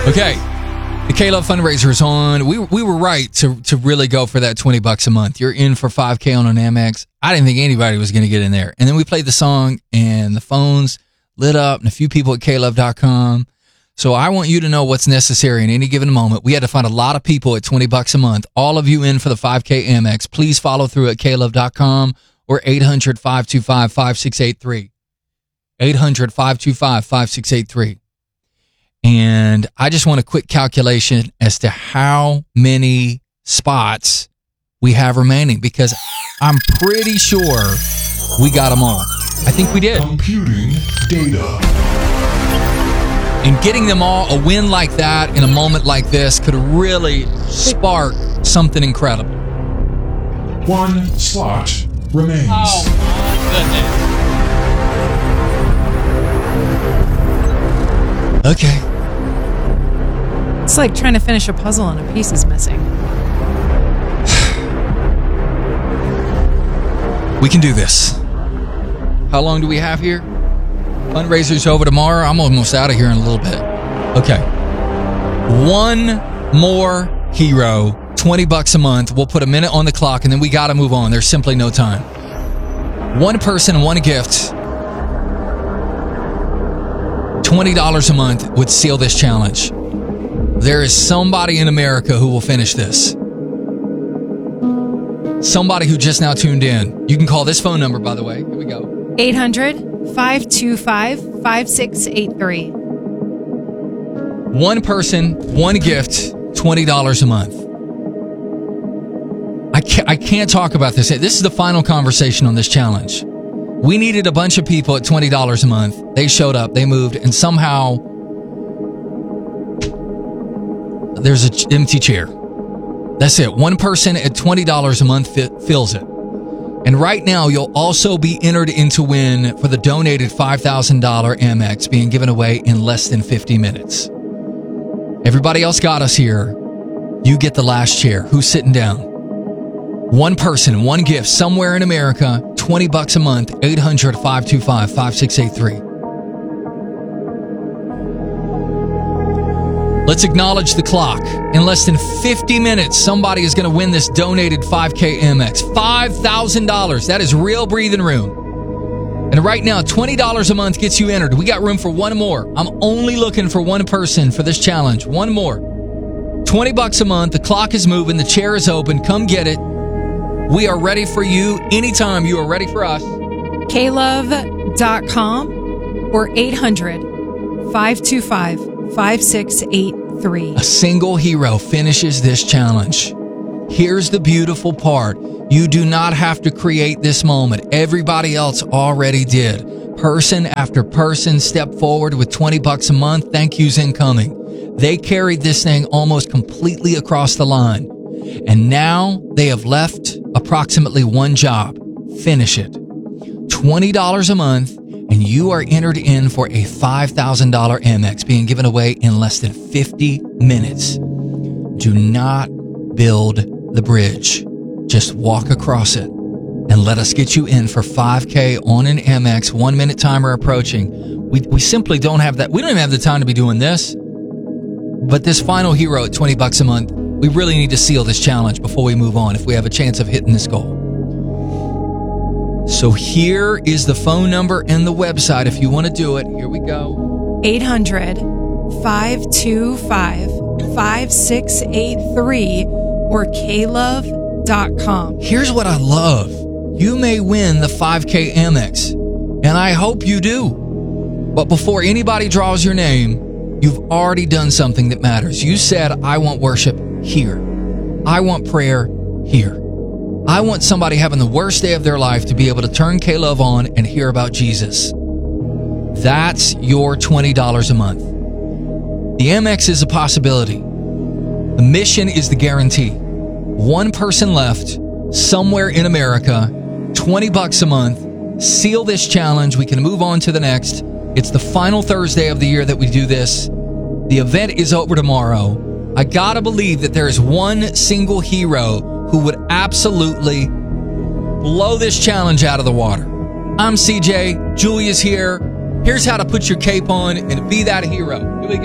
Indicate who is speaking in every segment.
Speaker 1: Okay. The K-Love fundraiser is on. We were right to really go for that $20 a month. You're in for $5K on an Amex. I didn't think anybody was going to get in there. And then we played the song and the phones lit up and a few people at klove.com. So I want you to know what's necessary in any given moment. We had to find a lot of people at $20 a month. All of you in for the 5K Amex. Please follow through at klove.com or 800-525-5683. 800-525-5683. And I just want a quick calculation as to how many spots we have remaining, because I'm pretty sure we got them all. I think we did.
Speaker 2: Computing data.
Speaker 1: And getting them all, a win like that in a moment like this could really spark something incredible.
Speaker 2: 1 slot remains.
Speaker 1: Oh, my goodness. Okay.
Speaker 3: It's like trying to finish a puzzle and a piece is missing.
Speaker 1: We can do this. How long do we have here? Fundraiser's over tomorrow. I'm almost out of here in a little bit. Okay. One more hero, $20 a month. We'll put a minute on the clock, and then we got to move on. There's simply no time. One person, one gift. $20 a month would seal this challenge. There is somebody in America who will finish this. Somebody who just now tuned in. You can call this phone number, by the way. Here we go.
Speaker 3: 800-525-5683.
Speaker 1: One person, one gift, $20 a month. I can't talk about this. This is the final conversation on this challenge. We needed a bunch of people at $20 a month. They showed up, they moved, and somehow there's an empty chair. That's it. One person at $20 a month fills it. And right now, you'll also be entered into win for the donated $5,000 Amex being given away in less than 50 minutes. Everybody else got us here. You get the last chair. Who's sitting down? One person, one gift, somewhere in America, $20 a month, 800-525-5683. Let's acknowledge the clock. In less than 50 minutes, somebody is going to win this donated 5K Amex. $5,000. That is real breathing room. And right now, $20 a month gets you entered. We got room for one more. I'm only looking for one person for this challenge. One more. $20 a month. The clock is moving. The chair is open. Come get it. We are ready for you anytime you are ready for us.
Speaker 3: klove.com or 800-525-5683.
Speaker 1: A single hero finishes this challenge. Here's the beautiful part. You do not have to create this moment. Everybody else already did. Person after person stepped forward with $20 a month. Thank yous incoming. They carried this thing almost completely across the line. And now they have left approximately one job. Finish it. $20 a month, and you are entered in for a $5,000 Amex being given away in less than 50 minutes. Do not build the bridge. Just walk across it and let us get you in for 5K on an Amex. 1 minute timer approaching. We simply don't have that. We don't even have the time to be doing this. But this final hero at $20 a month, we really need to seal this challenge before we move on if we have a chance of hitting this goal. So here is the phone number and the website if you want to do it. Here we go.
Speaker 3: 800-525-5683 or klove.com.
Speaker 1: Here's what I love. You may win the 5K Amex, and I hope you do. But before anybody draws your name, you've already done something that matters. You said, I want worship here. I want prayer here. I want somebody having the worst day of their life to be able to turn K-Love on and hear about Jesus. That's your $20 a month. The Amex is a possibility. The mission is the guarantee. One person left, somewhere in America, $20 a month. Seal this challenge. We can move on to the next. It's the final Thursday of the year that we do this. The event is over tomorrow. I gotta believe that there is one single hero who would absolutely blow this challenge out of the water. I'm CJ. Julia's here. Here's how to put your cape on and be that hero. Here we go.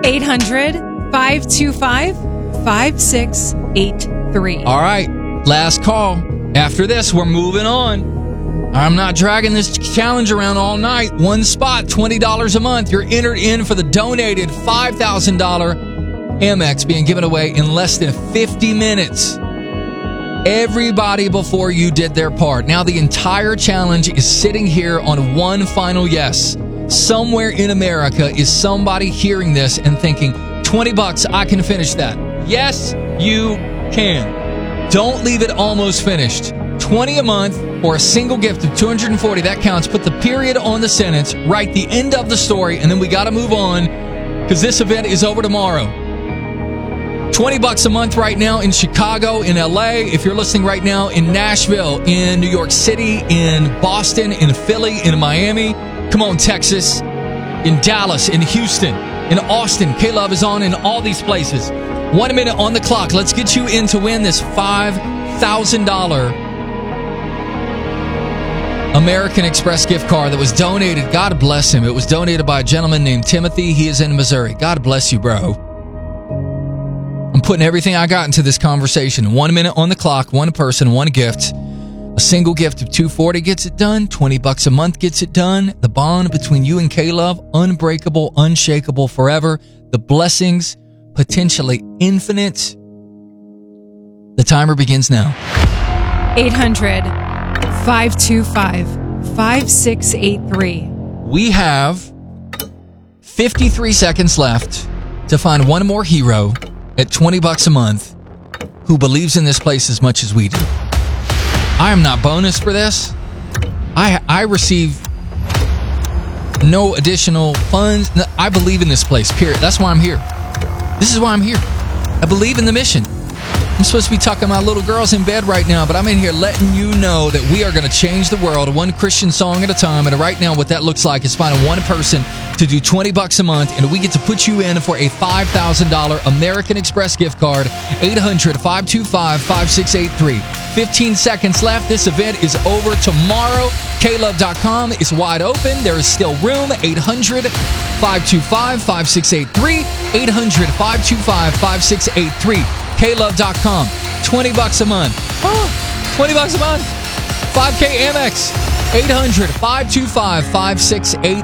Speaker 3: 800-525-5683.
Speaker 1: All right, last call. After this, we're moving on. I'm not dragging this challenge around all night. One spot, $20 a month. You're entered in for the donated $5,000 Amex being given away in less than 50 minutes. Everybody before you did their part. Now the entire challenge is sitting here on one final yes. Somewhere in America is somebody hearing this and thinking, $20, I can finish that. Yes, you can. Don't leave it almost finished. $20 a month or a single gift of $240, that counts. Put the period on the sentence, write the end of the story, and then we got to move on because this event is over tomorrow. $20 a month right now in Chicago, in LA. If you're listening right now in Nashville, in New York City, in Boston, in Philly, in Miami. Come on, Texas. In Dallas, in Houston, in Austin. K-Love is on in all these places. 1 minute on the clock. Let's get you in to win this $5,000 American Express gift card that was donated. God bless him. It was donated by a gentleman named Timothy. He is in Missouri. God bless you, bro. I'm putting everything I got into this conversation. 1 minute on the clock, one person, one gift. A single gift of $240 gets it done. $20 a month gets it done. The bond between you and K-Love, unbreakable, unshakable, forever. The blessings, potentially infinite. The timer begins now.
Speaker 3: 800-525-5683.
Speaker 1: We have 53 seconds left to find one more hero at $20 a month who believes in this place as much as we do. I am not bonus for this. I receive no additional funds. I believe in this place, period. That's why I'm here. This is why I'm here. I believe in the mission. I'm supposed to be tucking my little girls in bed right now, but I'm in here letting you know that we are going to change the world one Christian song at a time. And right now, what that looks like is finding one person to do $20 a month, and we get to put you in for a $5,000 American Express gift card. 800-525-5683. 15 seconds left. This event is over tomorrow. KLove.com is wide open. There is still room. 800-525-5683. 800-525-5683. KLove.com. $20 a month. $20 a month. 5K Amex. 800-525-5683.